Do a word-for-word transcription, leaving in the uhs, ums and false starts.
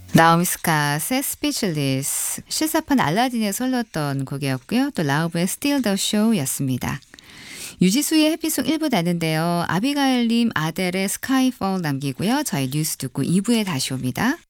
나오미 스캇의 Speechless, 실사판 알라딘에서 흘렀던 곡이었고요. 또 라우브의 Steal the Show였습니다. 유지수의 해피송 일 부 났는데요. 아비가일님 아델의 Skyfall 남기고요. 저희 뉴스 듣고 이 부에 다시 옵니다.